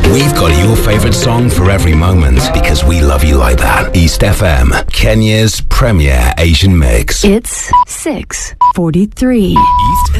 We've got your favourite song for every moment because we love you like that. East FM, Kenya's premier Asian mix. It's 6:43. East